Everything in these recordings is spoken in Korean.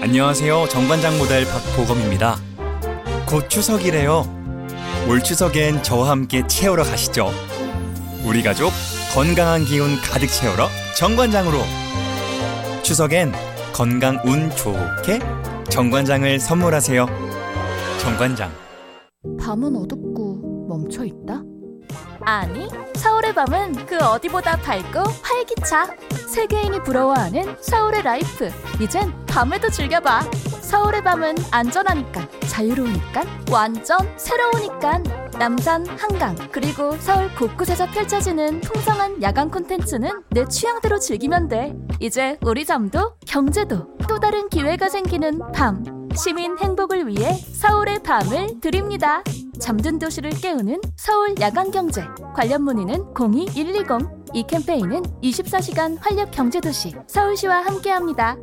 안녕하세요. 정관장 모델 박보검입니다. 곧 추석이래요. 올 추석엔 저와 함께 채우러 가시죠. 우리 가족 건강한 기운 가득 채우러 정관장으로. 추석엔 건강 운 좋게 정관장을 선물하세요. 정관장. 밤은 어둡고 멈춰있다? 아니, 서울의 밤은 그 어디보다 밝고 활기차. 세계인이 부러워하는 서울의 라이프. 이젠 밤에도 즐겨봐. 서울의 밤은 안전하니까, 자유로우니까, 완전 새로우니까. 남산, 한강, 그리고 서울 곳곳에서 펼쳐지는 풍성한 야간 콘텐츠는 내 취향대로 즐기면 돼. 이제 우리 잠도 경제도 또 다른 기회가 생기는 밤. 시민 행복을 위해 서울의 밤을 드립니다. 잠든 도시를 깨우는 서울 야간경제. 관련 문의는 02-120. 이 캠페인은 24시간 활력 경제도시 서울시와 함께합니다.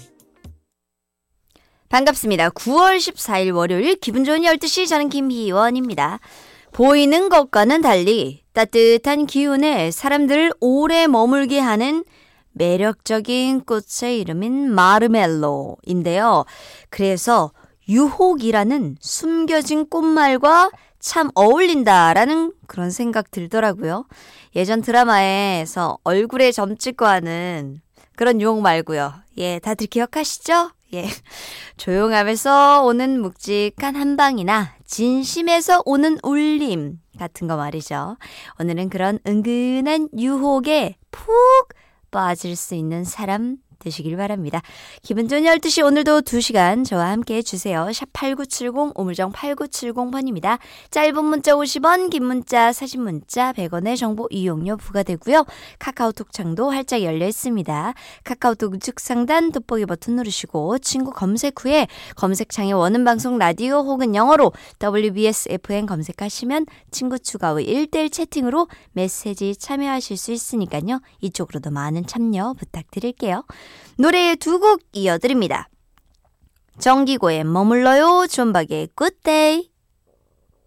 반갑습니다. 9월 14일 월요일 기분 좋은 12시, 저는 김희원입니다. 보이는 것과는 달리 따뜻한 기운에 사람들을 오래 머물게 하는 매력적인 꽃의 이름인 마르멜로인데요. 그래서 유혹이라는 숨겨진 꽃말과 참 어울린다라는 그런 생각 들더라고요. 예전 드라마에서 얼굴에 점 찍고 하는 그런 유혹 말고요. 예, 다들 기억하시죠? 예, 조용함에서 오는 묵직한 한방이나 진심에서 오는 울림 같은 거 말이죠. 오늘은 그런 은근한 유혹에 푹 빠질 수 있는 사람 되시길 바랍니다. 기분 좋은 12시, 오늘도 2시간 저와 함께 해주세요. 샵8970, 우물정 8970번입니다. 짧은 문자 50원, 긴 문자, 사진 문자 100원의 정보 이용료 부과되고요. 카카오톡 창도 활짝 열려 있습니다. 카카오톡 우측 상단 돋보기 버튼 누르시고 친구 검색 후에 검색창에 원음 방송 라디오 혹은 영어로 WBS FM 검색하시면 친구 추가 후 1대1 채팅으로 메시지 참여하실 수 있으니까요. 이쪽으로도 많은 참여 부탁드릴게요. 노래 2곡 이어드립니다. 정기고의 머물러요, 존박의 굿데이.